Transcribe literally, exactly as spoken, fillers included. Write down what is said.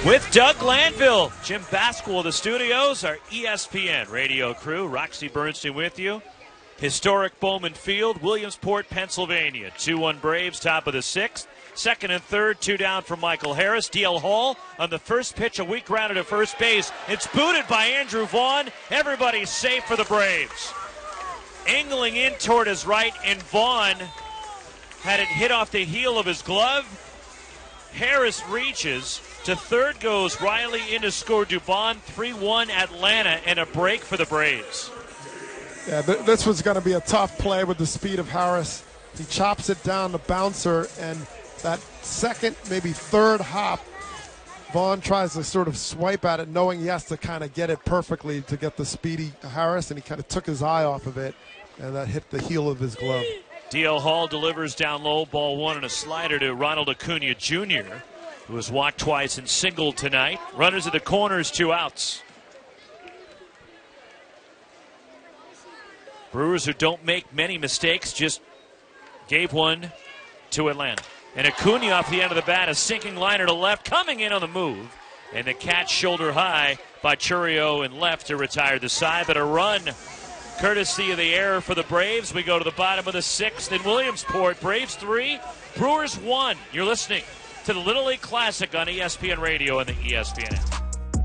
With Doug Glanville, Jim Basquill of the studios, our E S P N radio crew, Roxy Bernstein with you. Historic Bowman Field, Williamsport, Pennsylvania. two one Braves, top of the sixth. Second and third, two down from Michael Harris. D L Hall on the first pitch, a weak grounded to first base. It's booted by Andrew Vaughn. Everybody's safe for the Braves. Angling in toward his right, and Vaughn had it hit off the heel of his glove. Harris reaches. To third goes Riley in to score Dubon. three one Atlanta, and a break for the Braves. Yeah, th- this was going to be a tough play with the speed of Harris. He chops it down the bouncer, and that second, maybe third hop, Vaughn tries to sort of swipe at it, knowing he has to kind of get it perfectly to get the speedy Harris, and he kind of took his eye off of it, and that hit the heel of his glove. D L Hall delivers down low, ball one, and a slider to Ronald Acuna Junior, who was walked twice and singled tonight. Runners at the corners, two outs. Brewers, who don't make many mistakes, just gave one to Atlanta. And Acuna off the end of the bat, a sinking liner to left, coming in on the move. And the catch shoulder high by Churio and left to retire the side. But a run courtesy of the error for the Braves. We go to the bottom of the sixth in Williamsport. Braves three, Brewers one. You're listening to the Little League Classic on E S P N Radio and the E S P N app.